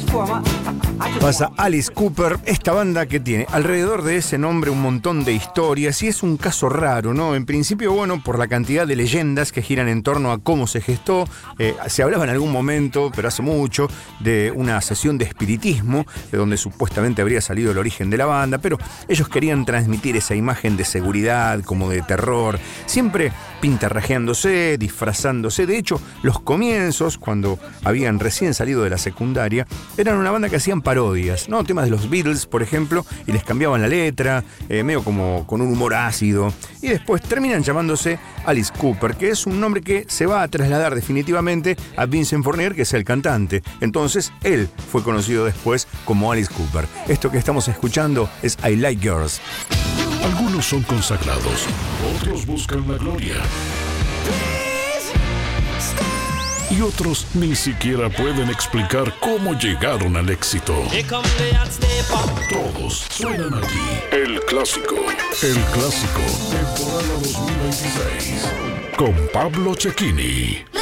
Pasa Alice Cooper, esta banda que tiene alrededor de ese nombre un montón de historias y es un caso raro, ¿no? En principio, bueno, por la cantidad de leyendas que giran en torno a cómo se gestó, se hablaba en algún momento, pero hace mucho, de una sesión de espiritismo, de donde supuestamente habría salido el origen de la banda, pero ellos querían transmitir esa imagen de seguridad, como de terror, siempre pintarrajeándose, disfrazándose. De hecho, los comienzos, cuando habían recién salido de la secundaria, eran una banda que hacían parodias, ¿no? Temas de los Beatles, por ejemplo, y les cambiaban la letra, medio como con un humor ácido. Y después terminan llamándose Alice Cooper, que es un nombre que se va a trasladar definitivamente a Vincent Fournier, que es el cantante. Entonces, él fue conocido después como Alice Cooper. Esto que estamos escuchando es I Like Girls. Algunos son consagrados, otros buscan la gloria. Y otros ni siquiera pueden explicar cómo llegaron al éxito. Todos suenan aquí. El Clásico. El Clásico, temporada 2026. Con Pablo Cecchini.